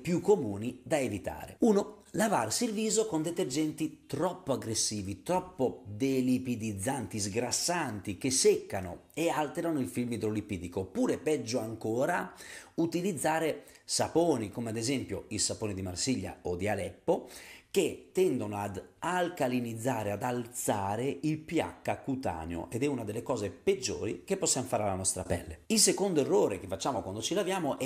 più comuni da evitare. 1. Lavarsi il viso con detergenti troppo aggressivi, troppo delipidizzanti, sgrassanti, che seccano e alterano il film idrolipidico. Oppure, peggio ancora, utilizzare saponi come ad esempio il sapone di Marsiglia o di Aleppo, che tendono ad alcalinizzare, ad alzare il pH cutaneo, ed è una delle cose peggiori che possiamo fare alla nostra pelle. Il secondo errore che facciamo quando ci laviamo è